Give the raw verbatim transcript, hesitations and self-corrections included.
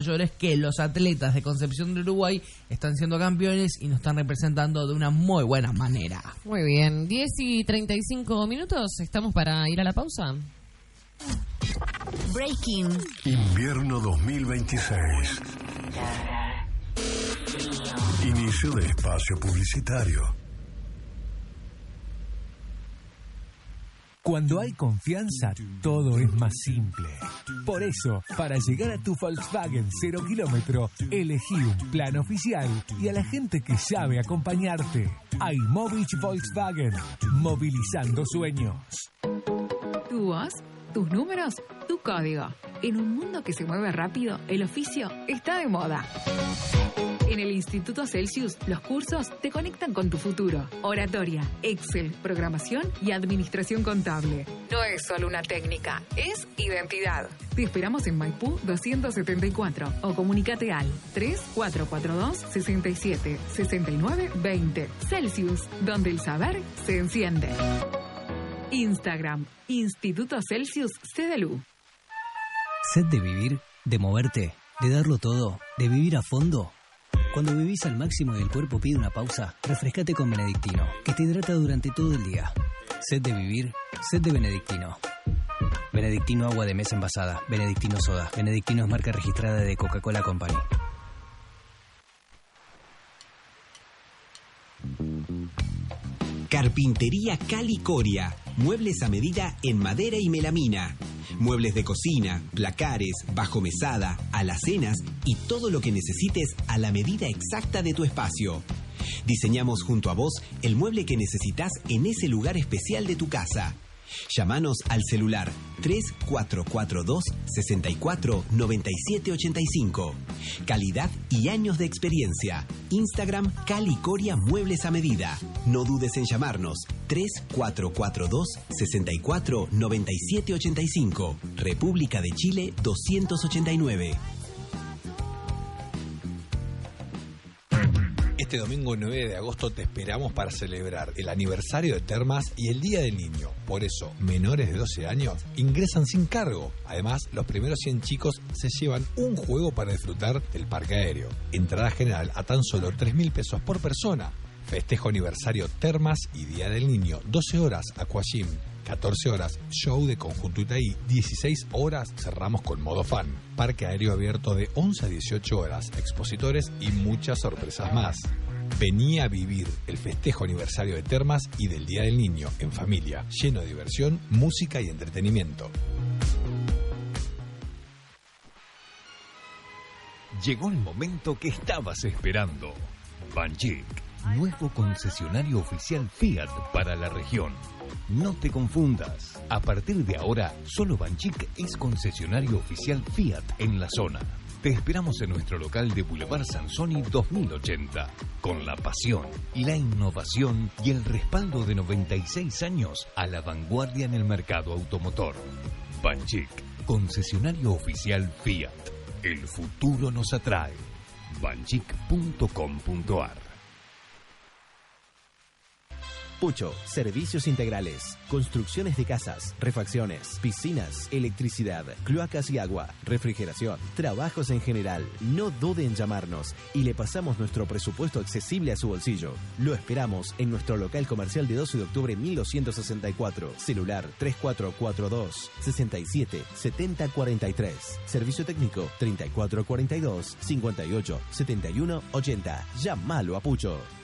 mayores que los atletas de Concepción de Uruguay están siendo campeones y nos están representando de una muy buena manera. Muy bien, diez y treinta y cinco minutos, ¿estamos para ir a la pausa? Breaking. Invierno dos mil veintiséis. Inicio de espacio publicitario. Cuando hay confianza, todo es más simple. Por eso, para llegar a tu Volkswagen cero kilómetro, elegí un plan oficial y a la gente que sabe acompañarte. iMovich Volkswagen, movilizando sueños. Tu voz, tus números, tu código. En un mundo que se mueve rápido, el oficio está de moda. En el Instituto Celsius, los cursos te conectan con tu futuro. Oratoria, Excel, programación y administración contable. No es solo una técnica, es identidad. Te esperamos en Maipú doscientos setenta y cuatro o comunícate al tres cuatro cuatro dos, seis siete, seis nueve dos cero. Celsius, donde el saber se enciende. Instagram, Instituto Celsius C D L U. ¿Sed de vivir? ¿De moverte? ¿De darlo todo? ¿De vivir a fondo? Cuando vivís al máximo y el cuerpo pide una pausa, refrescate con Benedictino, que te hidrata durante todo el día. ¿Sed de vivir? Sed de Benedictino. Benedictino agua de mesa envasada. Benedictino soda. Benedictino es marca registrada de Coca-Cola Company. Carpintería Cali Coria. Muebles a medida en madera y melamina. Muebles de cocina, placares, bajo mesada, alacenas y todo lo que necesites a la medida exacta de tu espacio. Diseñamos junto a vos el mueble que necesitas en ese lugar especial de tu casa. Llámanos al celular tres cuatro cuatro dos, seis cuatro, nueve siete ocho cinco. Calidad y años de experiencia. Instagram Cali Coria Muebles a Medida. No dudes en llamarnos tres cuatro cuatro dos, seis cuatro, nueve siete ocho cinco. República de Chile doscientos ochenta y nueve. Este domingo nueve de agosto te esperamos para celebrar el aniversario de Termas y el Día del Niño. Por eso, menores de doce años ingresan sin cargo. Además, los primeros cien chicos se llevan un juego para disfrutar del parque aéreo. Entrada general a tan solo tres mil pesos por persona. Festejo aniversario Termas y Día del Niño. doce horas Aquagym. catorce horas show de Conjunto Itaí. dieciséis horas cerramos con modo fan. Parque aéreo abierto de once a dieciocho horas. Expositores y muchas sorpresas más. Vení a vivir el festejo aniversario de Termas y del Día del Niño en familia, lleno de diversión, música y entretenimiento. Llegó el momento que estabas esperando. Banchik, nuevo concesionario oficial Fiat para la región. No te confundas. A partir de ahora, solo Banchik es concesionario oficial Fiat en la zona. Te esperamos en nuestro local de Boulevard Sansoni dos mil ochenta, con la pasión, la innovación y el respaldo de noventa y seis años a la vanguardia en el mercado automotor. Banchik, concesionario oficial Fiat. El futuro nos atrae. banchik punto com punto ar. Pucho, servicios integrales, construcciones de casas, refacciones, piscinas, electricidad, cloacas y agua, refrigeración, trabajos en general. No dude en llamarnos y le pasamos nuestro presupuesto accesible a su bolsillo. Lo esperamos en nuestro local comercial de doce de octubre mil doscientos sesenta y cuatro. Celular tres cuatro cuatro dos, seis siete, siete cero cuatro tres. Servicio técnico treinta y cuatro cuarenta y dos, cincuenta y ocho, setenta y uno ochenta. Llámalo a Pucho.